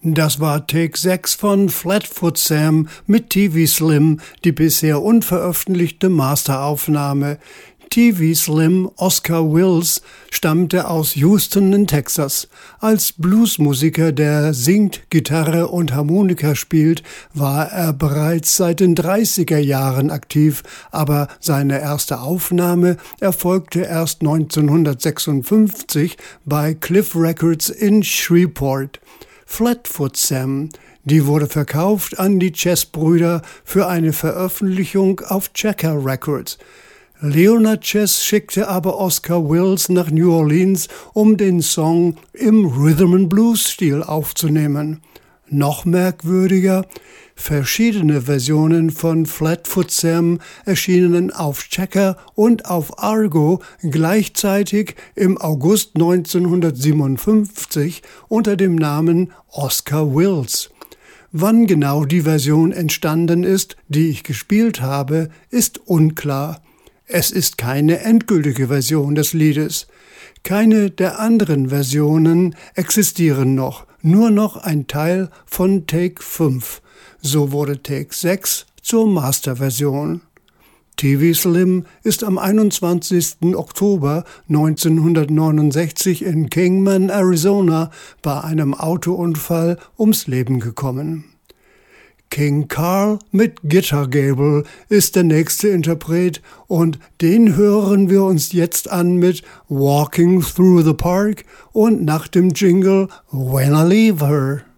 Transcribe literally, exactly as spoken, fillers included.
Das war Take sechs von Flatfoot Sam mit T V Slim, die bisher unveröffentlichte Masteraufnahme. T V Slim Oscar Wills stammte aus Houston in Texas. Als Bluesmusiker, der singt, Gitarre und Harmonika spielt, war er bereits seit den dreißiger Jahren aktiv, aber seine erste Aufnahme erfolgte erst neunzehnhundertsechsundfünfzig bei Cliff Records in Shreveport. Flatfoot Sam, die wurde verkauft an die Chess-Brüder für eine Veröffentlichung auf Checker Records. Leonard Chess schickte aber Oscar Wills nach New Orleans, um den Song im Rhythm-and-Blues-Stil aufzunehmen. Noch merkwürdiger, verschiedene Versionen von Flatfoot Sam erschienen auf Checker und auf Argo gleichzeitig im August neunzehnhundertsiebenundfünfzig unter dem Namen Oscar Wills. Wann genau die Version entstanden ist, die ich gespielt habe, ist unklar. Es ist keine endgültige Version des Liedes. Keine der anderen Versionen existieren noch, nur noch ein Teil von Take fünf. So wurde Take sechs zur Masterversion. T V Slim ist am einundzwanzigsten Oktober neunzehnhundertneunundsechzig in Kingman, Arizona, bei einem Autounfall ums Leben gekommen. King Carl mit Guitar Gable ist der nächste Interpret und den hören wir uns jetzt an mit Walking Through the Park und nach dem Jingle When I Leave Her.